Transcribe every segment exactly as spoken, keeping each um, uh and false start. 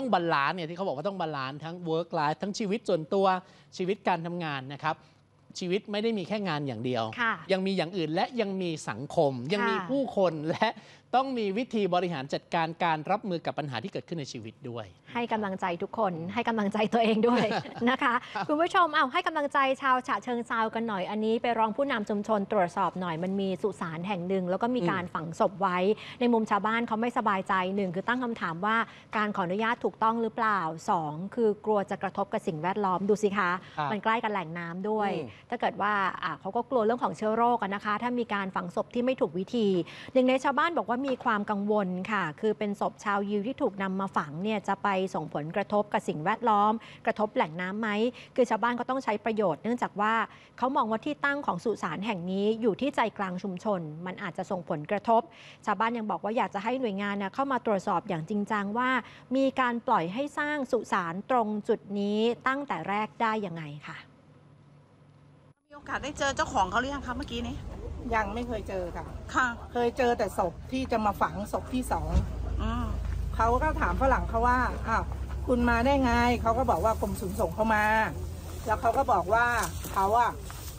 บาลานซ์เนี่ยที่เขาบอกว่าต้องบาลานซ์ทั้ง work life ทั้งชีวิตส่วนตัวชีวิตการทำงานนะครับชีวิตไม่ได้มีแค่งานอย่างเดียวยังมีอย่างอื่นและยังมีสังคมยังมีผู้คนและต้องมีวิธีบริหารจัดการการรับมือกับปัญหาที่เกิดขึ้นในชีวิตด้วยให้กำลังใจทุกคนให้กำลังใจตัวเองด้วย นะคะคุณผู้ชมเอาให้กำลังใจชาวฉะเชิงเทรากันหน่อยอันนี้ไปร้องผู้นำชุมชนตรวจสอบหน่อยมันมีสุสานแห่งหนึ่งแล้วก็มีการฝังศพไว้ในมุมชาวบ้านเขาไม่สบายใจหนึ่งคือตั้งคำถามว่าการขออนุญาตถูกต้องหรือเปล่าสองคือกลัวจะกระทบกับสิ่งแวดล้อมดูสิคะมันใกล้กับแหล่งน้ำด้วยถ้าเกิดว่าเขาก็กลัวเรื่องของเชื้อโรคนะคะถ้ามีการฝังศพที่ไม่ถูกวิธีหนึ่งในชาวบ้านบอกว่ามีความกังวลค่ะคือเป็นศพชาวยิวที่ถูกนำมาฝังเนี่ยจะไปส่งผลกระทบกับสิ่งแวดล้อมกระทบแหล่งน้ำไหมคือชาวบ้านก็ต้องใช้ประโยชน์เนื่องจากว่าเขามองว่าที่ตั้งของสุสานแห่งนี้อยู่ที่ใจกลางชุมชนมันอาจจะส่งผลกระทบชาวบ้านยังบอกว่าอยากจะให้หน่วยงานเข้ามาตรวจสอบอย่างจริงจังว่ามีการปล่อยให้สร้างสุสานตรงจุดนี้ตั้งแต่แรกได้ยังไงค่ะมีโอกาสได้เจอเจ้าของเขาหรือยังคะเมื่อกี้นี้ยังไม่เคยเจอค่ะค่ะเคยเจอแต่ศพที่จะมาฝังศพที่สองเขาก็ถามฝรั่งเขาว่าอ้าวคุณมาได้ไงเขาก็บอกว่ากรมศุลส่งเขามาแล้วเขาก็บอกว่าเขาอะ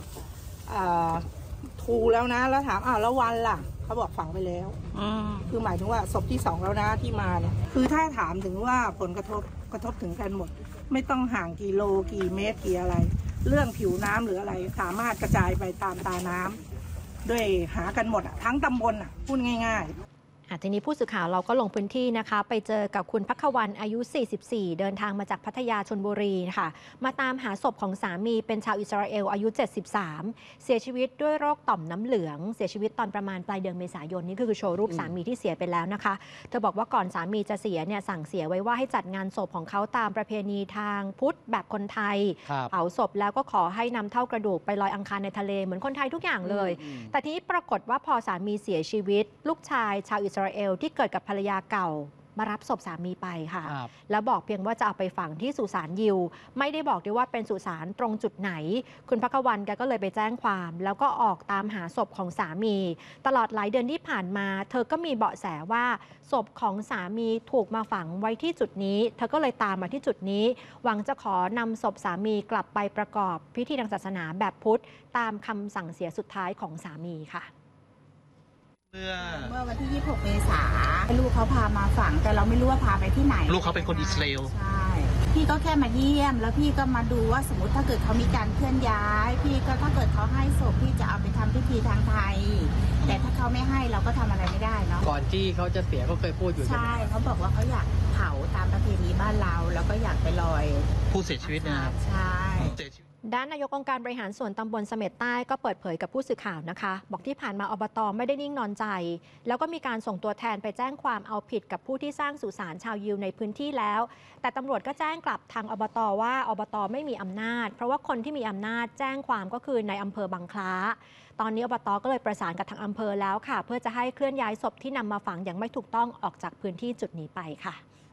ทูแล้วนะแล้วถามอ้าวแล้ววันล่ะเขาบอกฝังไปแล้วคือหมายถึงว่าศพที่สองแล้วนะที่มาเนี่ยคือถ้าถามถึงว่าผลกระทบกระทบถึงกันหมดไม่ต้องห่างกี่โลกี่เมตรกี่อะไรเรื่องผิวน้ำหรืออะไรสามารถกระจายไปตามตาน้ำด้วยหากันหมดอ่ะทั้งตำบลอ่ะพูดง่ายๆทีนี้ผู้สื่อข่าวเราก็ลงพื้นที่นะคะไปเจอกับคุณภัควรรณอายุสี่สิบสี่เดินทางมาจากพัทยาชลบุรีค่ะมาตามหาศพของสามีเป็นชาวอิสราเอลอายุเจ็ดสิบสามเสียชีวิตด้วยโรคต่อมน้ำเหลืองเสียชีวิตตอนประมาณปลายเดือนเมษายนนี่คือโชว์รูปสามีที่เสียไปแล้วนะคะเธอบอกว่าก่อนสามีจะเสียเนี่ยสั่งเสียไว้ว่าให้จัดงานศพของเขาตามประเพณีทางพุทธแบบคนไทยเผาศพแล้วก็ขอให้นำเท่ากระดูกไปลอยอังคารในทะเลเหมือนคนไทยทุกอย่างเลยแต่ทีนี้ปรากฏว่าพอสามีเสียชีวิตลูกชายชาวอิสราเอลที่เกิดกับภรรยาเก่ามารับศพสามีไปค่ะแล้วบอกเพียงว่าจะเอาไปฝังที่สุสานยิวไม่ได้บอกด้วยว่าเป็นสุสานตรงจุดไหนคุณภัควรรณแกก็เลยไปแจ้งความแล้วก็ออกตามหาศพของสามีตลอดหลายเดือนที่ผ่านมาเธอก็มีเบาะแสว่าศพของสามีถูกมาฝังไว้ที่จุดนี้เธอก็เลยตามมาที่จุดนี้หวังจะขอนำศพสามีกลับไปประกอบพิธีทางศาสนาแบบพุทธตามคำสั่งเสียสุดท้ายของสามีค่ะเมื่อเมื่อวันที่ยี่สิบหกเมษาลูกเขาพามาฝังแต่เราไม่รู้ว่าพาไปที่ไหนลูกเขาเป็นคนอิสราเอลใช่พี่ก็แค่มาเยี่ยมแล้วพี่ก็มาดูว่าสมมติถ้าเกิดเขามีการเคลื่อนย้ายพี่ก็ถ้าเกิดเขาให้ศพพี่จะเอาไปทำพิธีทางไทยแต่ถ้าเขาไม่ให้เราก็ทำอะไรไม่ได้เนาะก่อนที่เขาจะเสียเขาเคยพูดอยู่ใช่เขาบอกว่าเขาอยากเผาตามประเพณีบ้านเราแล้วก็อยากไปลอยผู้เสียชีวิตนะครับใช่ด้านนายกองค์การบริหารส่วนตำบลเสม็ดใต้ก็เปิดเผยกับผู้สื่อข่าวนะคะบอกที่ผ่านมาอบต.ไม่ได้นิ่งนอนใจแล้วก็มีการส่งตัวแทนไปแจ้งความเอาผิดกับผู้ที่สร้างสุสานชาวยิวในพื้นที่แล้วแต่ตำรวจก็แจ้งกลับทางอบต.ว่าอบต.ไม่มีอำนาจเพราะว่าคนที่มีอำนาจแจ้งความก็คือในอำเภอบางคล้าตอนนี้อบต.ก็เลยประสานกับทางอำเภอแล้วค่ะเพื่อจะให้เคลื่อนย้ายศพที่นำมาฝังอย่างไม่ถูกต้องออกจากพื้นที่จุดนี้ไปค่ะ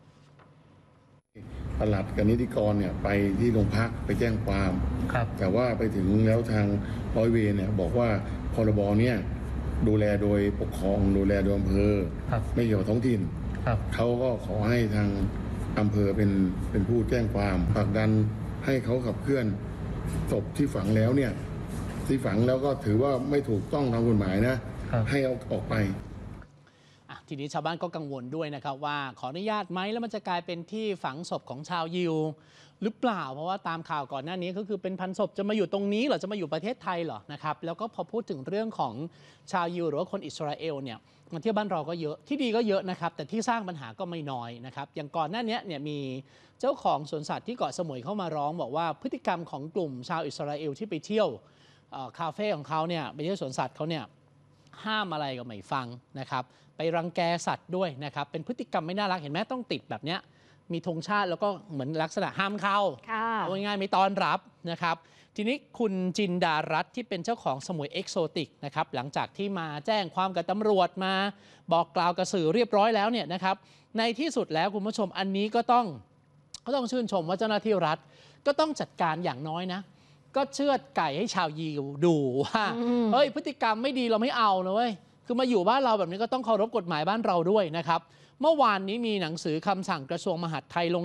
ปลัดกับนิติกรเนี่ยไปที่โรงพักไปแจ้งความแต่ว่าไปถึงแล้วทางร้อยเวรเนี่ยบอกว่าพรบเนี่ยดูแลโดยปกครองดูแลโดยอำเภอไม่เกี่ยวกับท้องถิ่นเขาก็ขอให้ทางอำเภอเป็นเป็นผู้แจ้งความผลักดันให้เขาขับเคลื่อนศพที่ฝังแล้วเนี่ยที่ฝังแล้วก็ถือว่าไม่ถูกต้องตามกฎหมายนะให้เอาออกไปทีนี้ชาวบ้านก็กังวลด้วยนะครับว่าขออนุญาตไหมแล้วมันจะกลายเป็นที่ฝังศพของชาวยิวหรือเปล่าเพราะว่าตามข่าวก่อนหน้านี้ก็คือเป็นพันศพจะมาอยู่ตรงนี้เหรอจะมาอยู่ประเทศไทยเหรอนะครับแล้วก็พอพูดถึงเรื่องของชาวยิวหรือว่าคนอิสราเอลเนี่ยมาเที่ยวบ้านเราก็เยอะที่ดีก็เยอะนะครับแต่ที่สร้างปัญหาก็ไม่น้อยนะครับอย่างก่อนหน้านี้เนี่ยมีเจ้าของสวนสัตว์ที่เกาะสมุยเข้ามาร้องบอกว่าพฤติกรรมของกลุ่มชาวอิสราเอลที่ไปเที่ยวคาเฟ่ของเขาเนี่ยไปเที่ยวสวนสัตว์เขาเนี่ยห้ามอะไรก็ไม่ฟังนะครับไปรังแกสัตว์ด้วยนะครับเป็นพฤติกรรมไม่น่ารักเห็นไหมต้องติดแบบเนี้ยมีธงชาติแล้วก็เหมือนลักษณะห้ามเข้าเอาง่ายๆไม่ต้อนรับนะครับทีนี้คุณจินดารัตน์ที่เป็นเจ้าของสมุยเอ็กโซติกนะครับหลังจากที่มาแจ้งความกับตำรวจมาบอกกล่าวกับสื่อเรียบร้อยแล้วเนี่ยนะครับในที่สุดแล้วคุณผู้ชมอันนี้ก็ต้องก็ต้องชื่นชมว่าเจ้าหน้าที่รัฐก็ต้องจัดการอย่างน้อยนะก็เชือดไก่ให้ชาวยิวดูว่าเฮ้ยพฤติกรรมไม่ดีเราไม่เอานะเว้ยคือมาอยู่บ้านเราแบบนี้ก็ต้องเคารพกฎหมายบ้านเราด้วยนะครับเมื่อวานนี้มีหนังสือคำสั่งกระทรวงมหาดไทยลง